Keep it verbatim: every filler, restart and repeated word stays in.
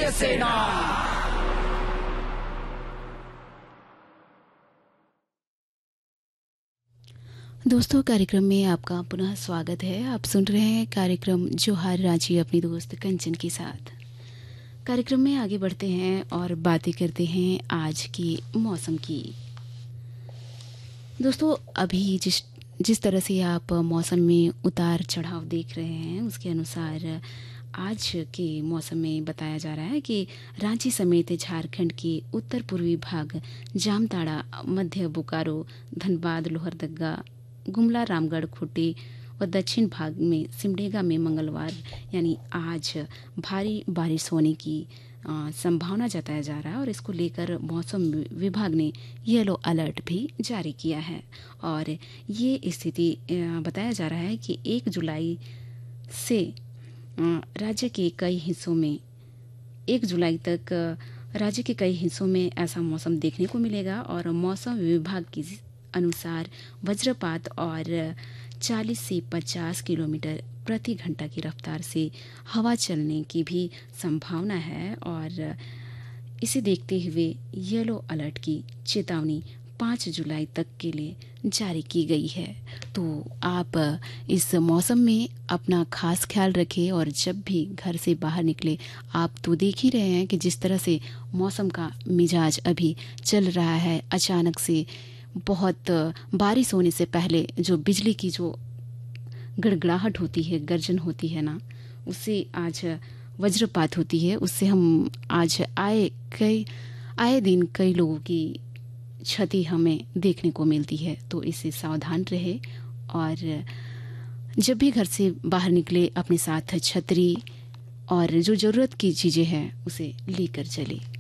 सत्य सेना। दोस्तों, कार्यक्रम में आपका पुनः स्वागत है। आप सुन रहे हैं कार्यक्रम जोहार रांची अपनी दोस्त कंचन के साथ। कार्यक्रम में आगे बढ़ते हैं और बातें करते हैं आज के मौसम की। दोस्तों, अभी जिस जिस तरह से आप मौसम में उतार चढ़ाव देख रहे हैं, उसके अनुसार आज के मौसम में बताया जा रहा है कि रांची समेत झारखंड के उत्तर पूर्वी भाग, जामताड़ा, मध्य बोकारो, धनबाद, लोहरदगा, गुमला, रामगढ़, खूंटी और दक्षिण भाग में सिमडेगा में मंगलवार यानी आज भारी बारिश होने की संभावना जताया जा रहा है और इसको लेकर मौसम विभाग ने येलो अलर्ट भी जारी किया है। और ये स्थिति बताया जा रहा है कि एक जुलाई से राज्य के कई हिस्सों में एक जुलाई तक राज्य के कई हिस्सों में ऐसा मौसम देखने को मिलेगा और मौसम विभाग की अनुसार वज्रपात और चालीस से पचास किलोमीटर प्रति घंटा की रफ्तार से हवा चलने की भी संभावना है और इसे देखते हुए येलो अलर्ट की चेतावनी पाँच जुलाई तक के लिए जारी की गई है। तो आप इस मौसम में अपना खास ख्याल रखें और जब भी घर से बाहर निकले, आप तो देख ही रहे हैं कि जिस तरह से मौसम का मिजाज अभी चल रहा है, अचानक से बहुत बारिश होने से पहले जो बिजली की जो गड़गड़ाहट होती है, गर्जन होती है ना, उससे आज वज्रपात होती है। उससे हम आज आए कई आए दिन कई लोगों की क्षति हमें देखने को मिलती है। तो इससे सावधान रहे और जब भी घर से बाहर निकले अपने साथ छतरी और जो ज़रूरत की चीज़ें हैं उसे लेकर चले।